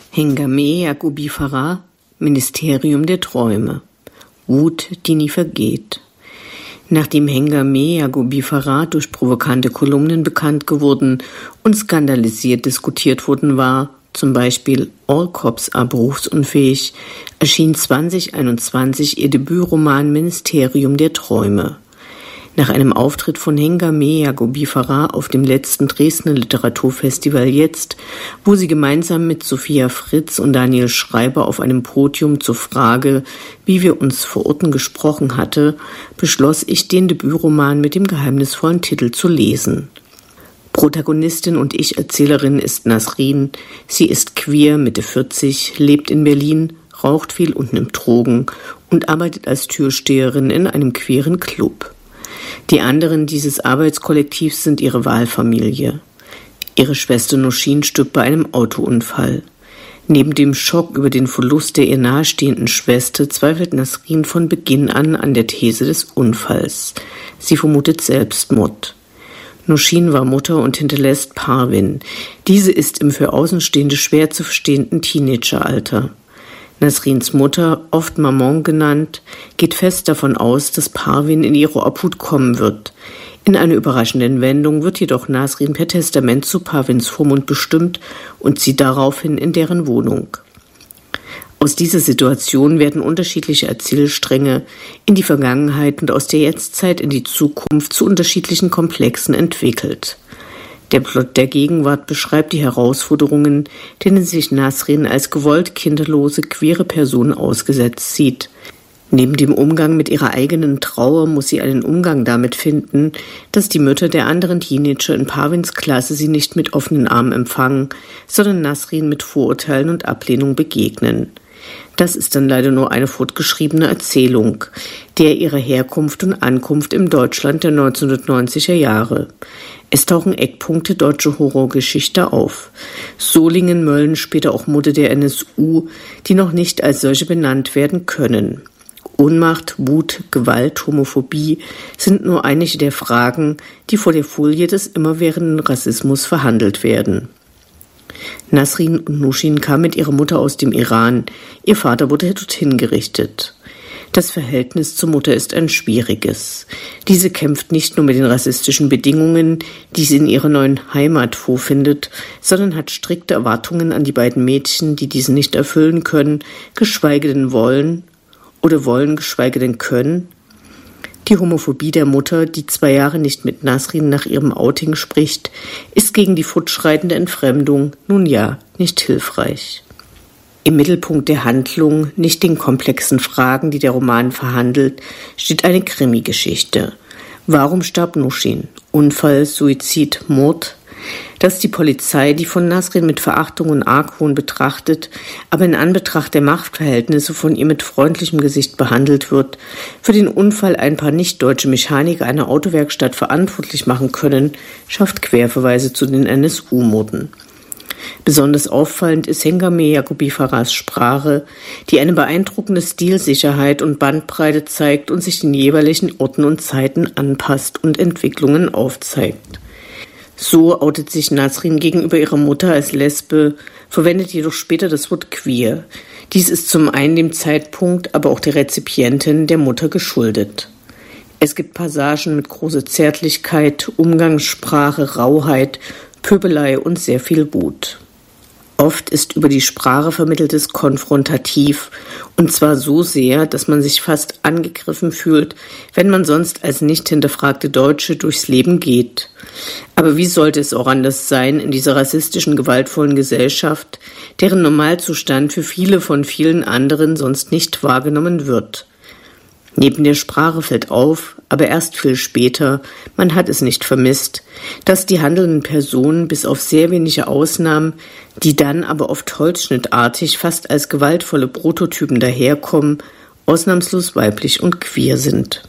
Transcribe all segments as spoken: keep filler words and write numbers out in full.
Hengame Yacoubi Farah, Ministerium der Träume. Wut, die nie vergeht. Nachdem Hengame Yacoubi Farah durch provokante Kolumnen bekannt geworden und skandalisiert diskutiert worden war, zum Beispiel All Cops are berufsunfähig, erschien zwanzig einundzwanzig ihr Debütroman Ministerium der Träume. Nach einem Auftritt von Hengame Yacoubi Farah auf dem letzten Dresdner Literaturfestival Jetzt, wo sie gemeinsam mit Sophia Fritz und Daniel Schreiber auf einem Podium zur Frage, wie wir uns verorten, gesprochen hatte, beschloss ich, den Debütroman mit dem geheimnisvollen Titel zu lesen. Protagonistin und Ich-Erzählerin ist Nasrin. Sie ist queer, Mitte vierzig, lebt in Berlin, raucht viel und nimmt Drogen und arbeitet als Türsteherin in einem queeren Club. Die anderen dieses Arbeitskollektivs sind ihre Wahlfamilie. Ihre Schwester Noshin stirbt bei einem Autounfall. Neben dem Schock über den Verlust der ihr nahestehenden Schwester zweifelt Nasrin von Beginn an an der These des Unfalls. Sie vermutet Selbstmord. Noshin war Mutter und hinterlässt Parvin. Diese ist im für Außenstehende schwer zu verstehenden Teenageralter. Nasrins Mutter, oft Maman genannt, geht fest davon aus, dass Parvin in ihre Obhut kommen wird. In einer überraschenden Wendung wird jedoch Nasrin per Testament zu Parvins Vormund bestimmt und zieht daraufhin in deren Wohnung. Aus dieser Situation werden unterschiedliche Erzählstränge in die Vergangenheit und aus der Jetztzeit in die Zukunft zu unterschiedlichen Komplexen entwickelt. Der Plot der Gegenwart beschreibt die Herausforderungen, denen sich Nasrin als gewollt kinderlose, queere Person ausgesetzt sieht. Neben dem Umgang mit ihrer eigenen Trauer muss sie einen Umgang damit finden, dass die Mütter der anderen Teenager in Parvins Klasse sie nicht mit offenen Armen empfangen, sondern Nasrin mit Vorurteilen und Ablehnung begegnen. Das ist dann leider nur eine fortgeschriebene Erzählung, der ihrer Herkunft und Ankunft im Deutschland der neunzehnhundertneunziger Jahre. Es tauchen Eckpunkte deutscher Horrorgeschichte auf. Solingen, Mölln, später auch Mutter der N S U, die noch nicht als solche benannt werden können. Ohnmacht, Wut, Gewalt, Homophobie sind nur einige der Fragen, die vor der Folie des immerwährenden Rassismus verhandelt werden. Nasrin und Noshin kam mit ihrer Mutter aus dem Iran. Ihr Vater wurde dorthin gerichtet. Das Verhältnis zur Mutter ist ein schwieriges. Diese kämpft nicht nur mit den rassistischen Bedingungen, die sie in ihrer neuen Heimat vorfindet, sondern hat strikte Erwartungen an die beiden Mädchen, die diese nicht erfüllen können, geschweige denn wollen oder wollen, geschweige denn können. Die Homophobie der Mutter, die zwei Jahre nicht mit Nasrin nach ihrem Outing spricht, ist gegen die fortschreitende Entfremdung, nun ja, nicht hilfreich. Im Mittelpunkt der Handlung, nicht den komplexen Fragen, die der Roman verhandelt, steht eine Krimi-Geschichte. Warum starb Noshin? Unfall, Suizid, Mord? Dass die Polizei, die von Nasrin mit Verachtung und Argwohn betrachtet, aber in Anbetracht der Machtverhältnisse von ihr mit freundlichem Gesicht behandelt wird, für den Unfall ein paar nicht-deutsche Mechaniker einer Autowerkstatt verantwortlich machen können, schafft Querverweise zu den N S U-Morden. Besonders auffallend ist Hengame Yacoubi Farahs Sprache, die eine beeindruckende Stilsicherheit und Bandbreite zeigt und sich den jeweiligen Orten und Zeiten anpasst und Entwicklungen aufzeigt. So outet sich Nasrin gegenüber ihrer Mutter als Lesbe, verwendet jedoch später das Wort queer. Dies ist zum einen dem Zeitpunkt, aber auch der Rezipientin der Mutter geschuldet. Es gibt Passagen mit großer Zärtlichkeit, Umgangssprache, Rauheit, Pöbelei und sehr viel Wut. Oft ist über die Sprache vermitteltes konfrontativ, und zwar so sehr, dass man sich fast angegriffen fühlt, wenn man sonst als nicht hinterfragte Deutsche durchs Leben geht. Aber wie sollte es auch anders sein in dieser rassistischen, gewaltvollen Gesellschaft, deren Normalzustand für viele von vielen anderen sonst nicht wahrgenommen wird? Neben der Sprache fällt auf, aber erst viel später, man hat es nicht vermisst, dass die handelnden Personen bis auf sehr wenige Ausnahmen, die dann aber oft holzschnittartig fast als gewaltvolle Prototypen daherkommen, ausnahmslos weiblich und queer sind.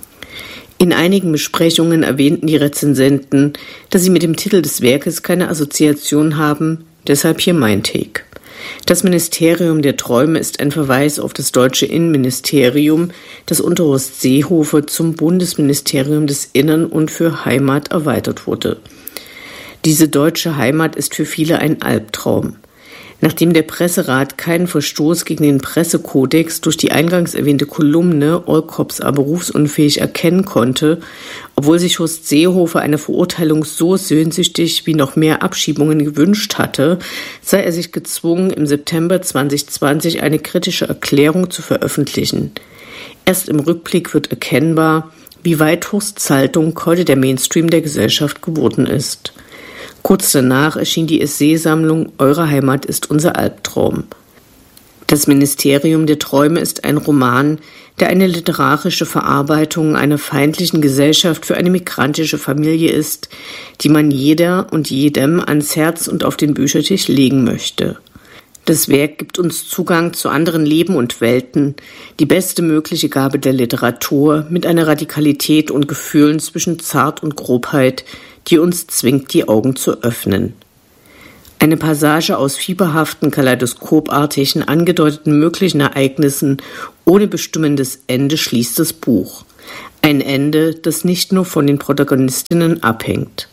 In einigen Besprechungen erwähnten die Rezensenten, dass sie mit dem Titel des Werkes keine Assoziation haben, deshalb hier mein Take. Das Ministerium der Träume ist ein Verweis auf das deutsche Innenministerium, das unter Horst Seehofer zum Bundesministerium des Innern und für Heimat erweitert wurde. Diese deutsche Heimat ist für viele ein Albtraum. Nachdem der Presserat keinen Verstoß gegen den Pressekodex durch die eingangs erwähnte Kolumne All Cops are berufsunfähig erkennen konnte, obwohl sich Horst Seehofer eine Verurteilung so sehnsüchtig wie noch mehr Abschiebungen gewünscht hatte, sei er sich gezwungen, im September zwanzig zwanzig eine kritische Erklärung zu veröffentlichen. Erst im Rückblick wird erkennbar, wie weit Horsts Haltung heute der Mainstream der Gesellschaft geworden ist. Kurz danach erschien die Essaysammlung Eure Heimat ist unser Albtraum. Das Ministerium der Träume ist ein Roman, der eine literarische Verarbeitung einer feindlichen Gesellschaft für eine migrantische Familie ist, die man jeder und jedem ans Herz und auf den Büchertisch legen möchte. Das Werk gibt uns Zugang zu anderen Leben und Welten, die beste mögliche Gabe der Literatur mit einer Radikalität und Gefühlen zwischen Zart und Grobheit, die uns zwingt, die Augen zu öffnen. Eine Passage aus fieberhaften, kaleidoskopartigen, angedeuteten möglichen Ereignissen ohne bestimmendes Ende schließt das Buch. Ein Ende, das nicht nur von den Protagonistinnen abhängt.